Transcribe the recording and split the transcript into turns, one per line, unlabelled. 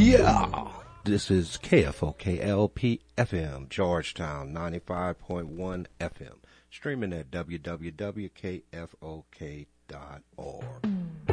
Yeah. This is KFOK-LP FM, Georgetown 95.1 FM, streaming at www.kfok.org.